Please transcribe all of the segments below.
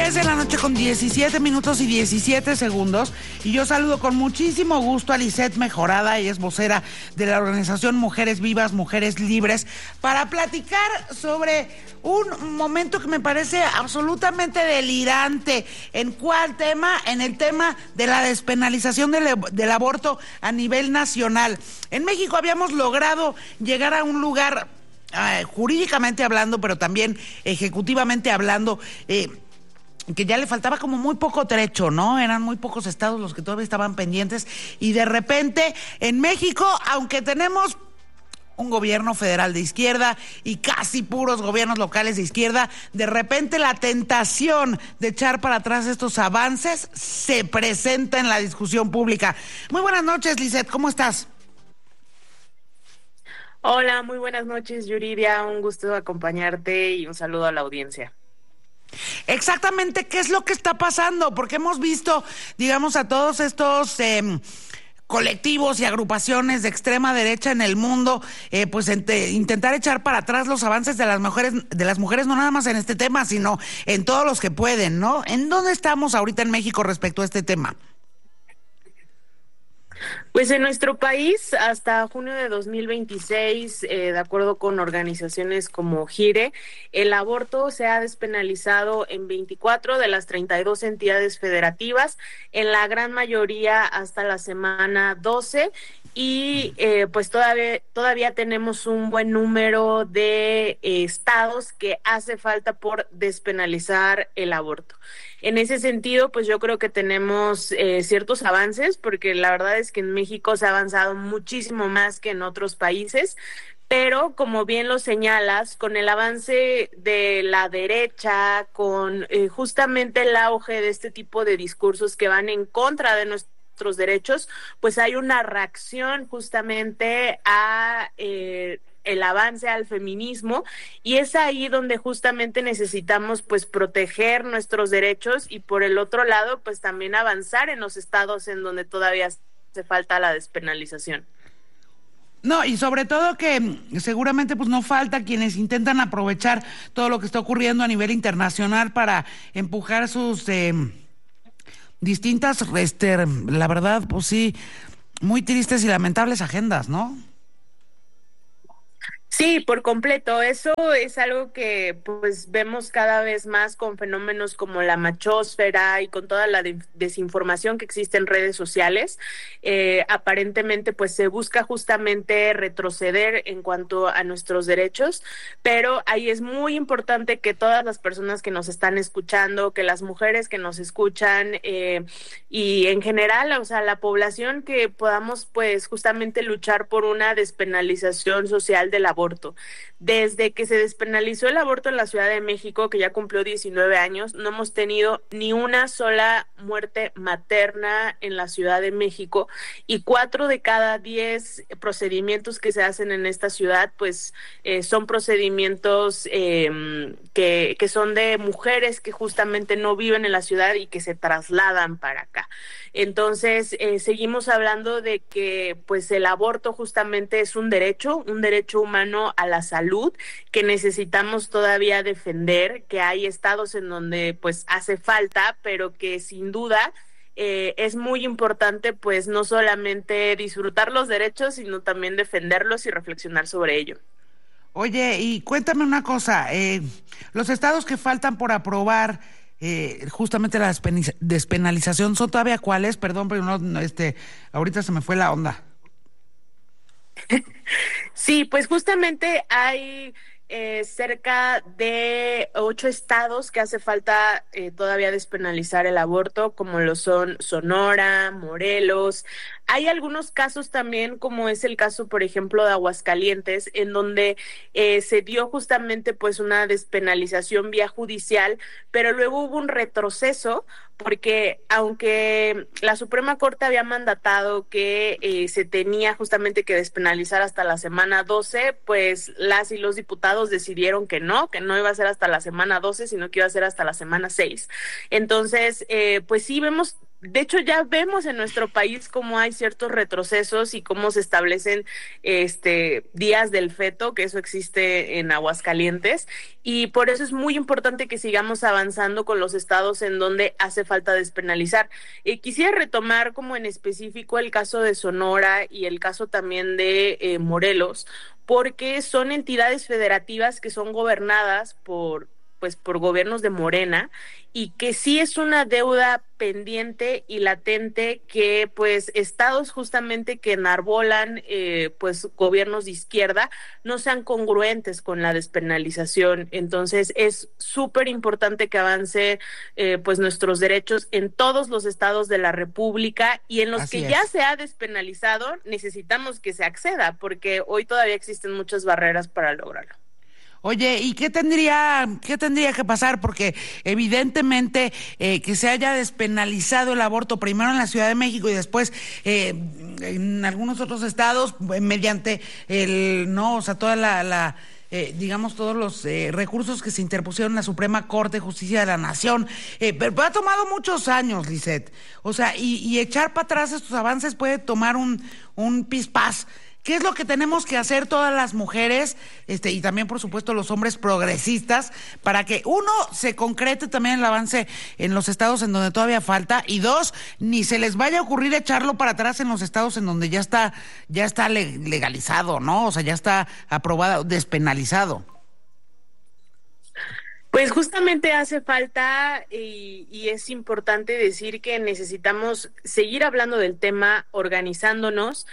10 de la noche con 17 minutos y 17 segundos. Y yo saludo con muchísimo gusto a Lisette Mejorada. Ella es vocera de la organización Mujeres Vivas, Mujeres Libres, para platicar sobre un momento que me parece absolutamente delirante. ¿En cuál tema? En el tema de la despenalización del aborto a nivel nacional. En México habíamos logrado llegar a un lugar, jurídicamente hablando, pero también ejecutivamente hablando, que ya le faltaba como muy poco trecho, ¿no? Eran muy pocos estados los que todavía estaban pendientes, y de repente en México, aunque tenemos un gobierno federal de izquierda y casi puros gobiernos locales de izquierda, de repente la tentación de echar para atrás estos avances se presenta en la discusión pública. Muy buenas noches, Lisette, ¿cómo estás? Hola, muy buenas noches, Yuridia, un gusto acompañarte y un saludo a la audiencia. Exactamente, ¿qué es lo que está pasando? Porque hemos visto, digamos, a todos estos colectivos y agrupaciones de extrema derecha en el mundo, intentar echar para atrás los avances de las mujeres, no nada más en este tema, sino en todos los que pueden, ¿no? ¿En dónde estamos ahorita en México respecto a este tema? Pues en nuestro país, hasta junio de 2026, de acuerdo con organizaciones como GIRE, el aborto se ha despenalizado en 24 de las 32 entidades federativas, en la gran mayoría hasta la semana 12, y pues todavía tenemos un buen número de estados que hace falta por despenalizar el aborto. En ese sentido, pues yo creo que tenemos ciertos avances, porque la verdad es que en México se ha avanzado muchísimo más que en otros países, pero como bien lo señalas, con el avance de la derecha, con justamente el auge de este tipo de discursos que van en contra de nuestros derechos, pues hay una reacción justamente a el avance al feminismo, y es ahí donde justamente necesitamos pues proteger nuestros derechos, y por el otro lado pues también avanzar en los estados en donde todavía hace falta la despenalización. No, y sobre todo que seguramente pues no falta quienes intentan aprovechar todo lo que está ocurriendo a nivel internacional para empujar sus distintas, la verdad, pues sí, muy tristes y lamentables agendas, ¿no? Sí, por completo. Eso es algo que pues vemos cada vez más con fenómenos como la machósfera y con toda la desinformación que existe en redes sociales. Aparentemente pues se busca justamente retroceder en cuanto a nuestros derechos, pero ahí es muy importante que todas las personas que nos están escuchando, que las mujeres que nos escuchan y en general, o sea, la población, que podamos pues justamente luchar por una despenalización social del aborto. Desde que se despenalizó el aborto en la Ciudad de México, que ya cumplió 19 años, no hemos tenido ni una sola muerte materna en la Ciudad de México, y 4 de cada 10 procedimientos que se hacen en esta ciudad, pues son procedimientos que son de mujeres que justamente no viven en la ciudad y que se trasladan para acá. Entonces, seguimos hablando de que pues el aborto justamente es un derecho humano a la salud que necesitamos todavía defender, que hay estados en donde pues hace falta, pero que sin duda es muy importante pues no solamente disfrutar los derechos, sino también defenderlos y reflexionar sobre ello. Oye, y cuéntame una cosa, los estados que faltan por aprobar justamente la despenalización, ¿son todavía cuáles? Perdón, pero ahorita se me fue la onda. Sí, pues justamente hay cerca de 8 estados que hace falta todavía despenalizar el aborto, como lo son Sonora, Morelos. Hay algunos casos también, como es el caso, por ejemplo, de Aguascalientes, en donde se dio justamente pues una despenalización vía judicial, pero luego hubo un retroceso, porque aunque la Suprema Corte había mandatado que se tenía justamente que despenalizar hasta la semana 12, pues las y los diputados decidieron que no iba a ser hasta la semana 12, sino que iba a ser hasta la semana 6. Entonces, pues sí vemos de hecho ya vemos en nuestro país cómo hay ciertos retrocesos y cómo se establecen días del feto, que eso existe en Aguascalientes, y por eso es muy importante que sigamos avanzando con los estados en donde hace falta despenalizar. Quisiera retomar como en específico el caso de Sonora y el caso también de Morelos, porque son entidades federativas que son gobernadas por gobiernos de Morena, y que sí es una deuda pendiente y latente que pues estados justamente que enarbolan pues gobiernos de izquierda no sean congruentes con la despenalización. Entonces es súper importante que avance pues nuestros derechos en todos los estados de la República, y en los Así que es. ya se ha despenalizado necesitamos que se acceda, porque hoy todavía existen muchas barreras para lograrlo. Oye, ¿y qué tendría que pasar? Porque evidentemente que se haya despenalizado el aborto primero en la Ciudad de México y después en algunos otros estados mediante no, o sea, toda digamos, todos los recursos que se interpusieron en la Suprema Corte de Justicia de la Nación. Pero ha tomado muchos años, Lisette. O sea, y echar para atrás estos avances puede tomar un pispás. ¿Qué es lo que tenemos que hacer todas las mujeres, y también, por supuesto, los hombres progresistas, para que, uno, se concrete también el avance en los estados en donde todavía falta, y dos, ni se les vaya a ocurrir echarlo para atrás en los estados en donde ya está legalizado, ¿no? O sea, ya está aprobado, despenalizado. Pues justamente hace falta y es importante decir que necesitamos seguir hablando del tema, organizándonos.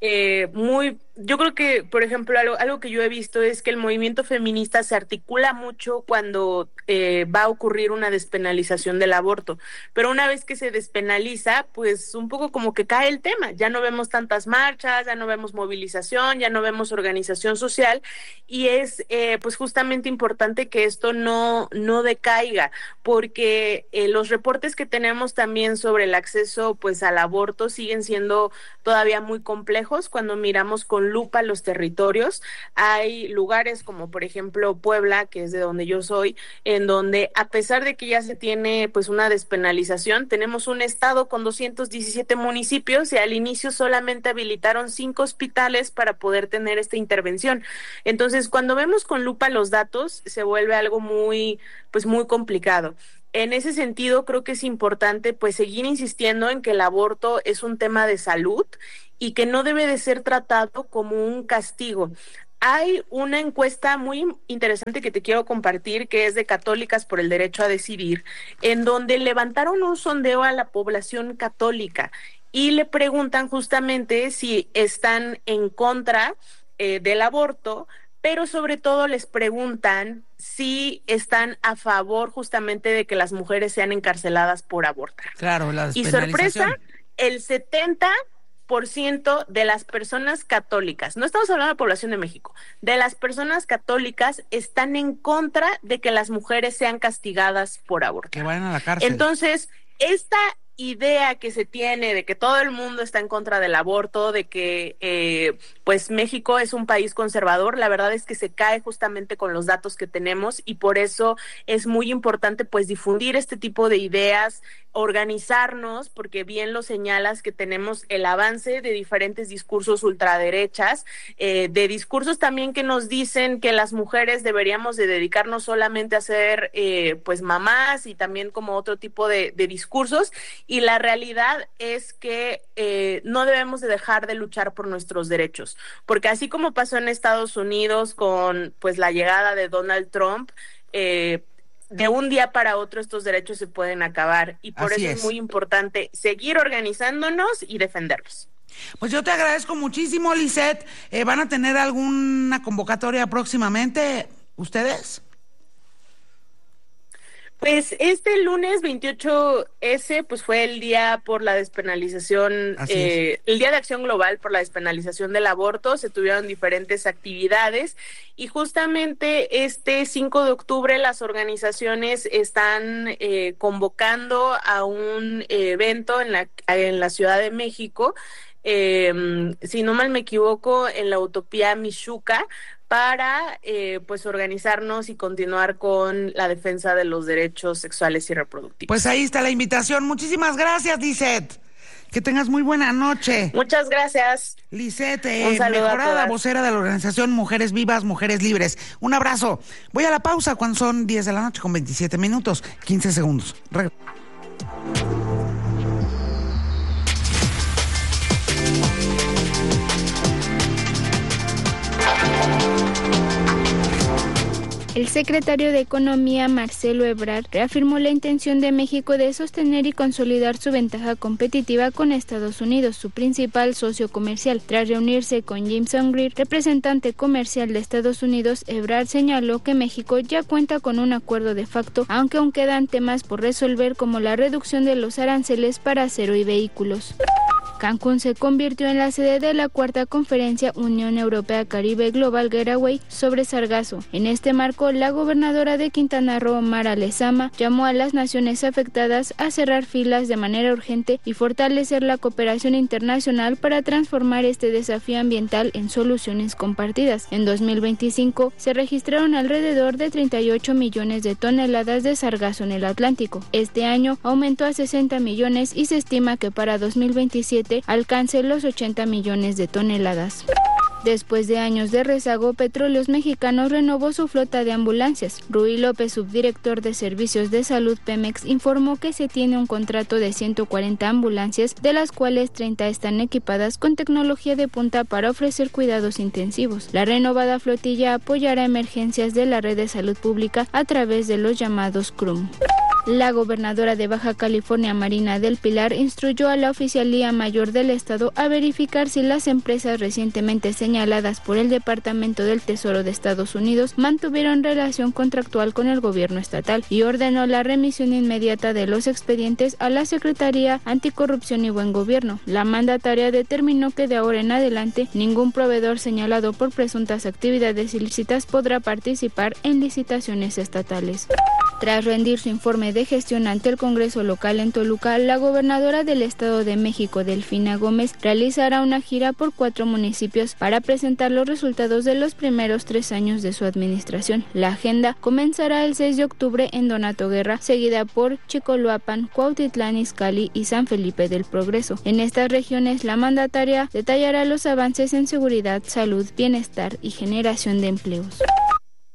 Yo creo que, por ejemplo, algo que yo he visto es que el movimiento feminista se articula mucho cuando va a ocurrir una despenalización del aborto, pero una vez que se despenaliza, pues un poco como que cae el tema. Ya no vemos tantas marchas, ya no vemos movilización, ya no vemos organización social, y es pues justamente importante que esto no decaiga, porque los reportes que tenemos también sobre el acceso pues al aborto siguen siendo todavía muy complejos. Cuando miramos con lupa los territorios, hay lugares como por ejemplo Puebla, que es de donde yo soy, en donde a pesar de que ya se tiene pues una despenalización, tenemos un estado con 217 municipios y al inicio solamente habilitaron 5 hospitales para poder tener esta intervención. Entonces, cuando vemos con lupa los datos, se vuelve algo muy complicado. En ese sentido, creo que es importante pues seguir insistiendo en que el aborto es un tema de salud y que no debe de ser tratado como un castigo. Hay una encuesta muy interesante que te quiero compartir, que es de Católicas por el Derecho a Decidir, en donde levantaron un sondeo a la población católica y le preguntan justamente si están en contra del aborto, pero sobre todo les preguntan si están a favor justamente de que las mujeres sean encarceladas por abortar. Claro, la Y sorpresa, despenalización. el 70% de las personas católicas, no estamos hablando de la población de México, de las personas católicas están en contra de que las mujeres sean castigadas por abortar. Que vayan a la cárcel. Entonces, esta idea que se tiene de que todo el mundo está en contra del aborto, de que pues México es un país conservador, la verdad es que se cae justamente con los datos que tenemos, y por eso es muy importante pues difundir este tipo de ideas, organizarnos, porque bien lo señalas que tenemos el avance de diferentes discursos ultraderechas, de discursos también que nos dicen que las mujeres deberíamos de dedicarnos solamente a ser pues mamás, y también como otro tipo de discursos, y la realidad es que no debemos de dejar de luchar por nuestros derechos, porque así como pasó en Estados Unidos con pues la llegada de Donald Trump, de un día para otro estos derechos se pueden acabar, y por Así eso es muy importante seguir organizándonos y defenderlos. Pues yo te agradezco muchísimo, Lisette. ¿Van a tener alguna convocatoria próximamente ustedes? Pues este lunes 28S pues fue el día por la despenalización, Así es. el Día de Acción Global por la despenalización del aborto. Se tuvieron diferentes actividades, y justamente este 5 de octubre las organizaciones están convocando a un evento en la Ciudad de México, si no mal me equivoco, en la Utopía Michuca, para pues organizarnos y continuar con la defensa de los derechos sexuales y reproductivos. Pues ahí está la invitación. Muchísimas gracias, Lisette. Que tengas muy buena noche. Muchas gracias. Lisette Mejorada, vocera de la organización Mujeres Vivas, Mujeres Libres. Un abrazo. Voy a la pausa cuando son 10 de la noche con 27 minutos, 15 segundos. El secretario de Economía, Marcelo Ebrard, reafirmó la intención de México de sostener y consolidar su ventaja competitiva con Estados Unidos, su principal socio comercial. Tras reunirse con Jameson Greer, representante comercial de Estados Unidos, Ebrard señaló que México ya cuenta con un acuerdo de facto, aunque aún quedan temas por resolver como la reducción de los aranceles para acero y vehículos. Cancún se convirtió en la sede de la cuarta conferencia Unión Europea Caribe Global Getaway sobre sargazo. En este marco, la gobernadora de Quintana Roo, Mara Lezama, llamó a las naciones afectadas a cerrar filas de manera urgente y fortalecer la cooperación internacional para transformar este desafío ambiental en soluciones compartidas. En 2025 se registraron alrededor de 38 millones de toneladas de sargazo en el Atlántico. Este año aumentó a 60 millones y se estima que para 2027 alcance los 80 millones de toneladas. Después de años de rezago, Petróleos Mexicanos renovó su flota de ambulancias. Rui López, subdirector de Servicios de Salud Pemex, informó que se tiene un contrato de 140 ambulancias, de las cuales 30 están equipadas con tecnología de punta para ofrecer cuidados intensivos. La renovada flotilla apoyará emergencias de la red de salud pública a través de los llamados CRUM. La gobernadora de Baja California, Marina del Pilar, instruyó a la Oficialía Mayor del Estado a verificar si las empresas recientemente señaladas por el Departamento del Tesoro de Estados Unidos mantuvieron relación contractual con el gobierno estatal y ordenó la remisión inmediata de los expedientes a la Secretaría Anticorrupción y Buen Gobierno. La mandataria determinó que de ahora en adelante ningún proveedor señalado por presuntas actividades ilícitas podrá participar en licitaciones estatales. Tras rendir su informe de gestión ante el Congreso local en Toluca, la gobernadora del Estado de México, Delfina Gómez, realizará una gira por 4 municipios para presentar los resultados de los primeros 3 años de su administración. La agenda comenzará el 6 de octubre en Donato Guerra, seguida por Chicoloapan, Cuautitlán Izcalli y San Felipe del Progreso. En estas regiones, la mandataria detallará los avances en seguridad, salud, bienestar y generación de empleos.